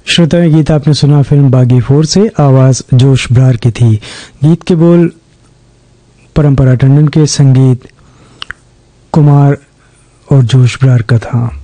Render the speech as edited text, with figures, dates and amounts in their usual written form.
श्रोताओं, गीत आपने सुना फिल्म बागी 4 से, आवाज जोश ब्रार की थी। गीत के बोल परंपरा टंडन के, संगीत कुमार और जोश ब्रार का था।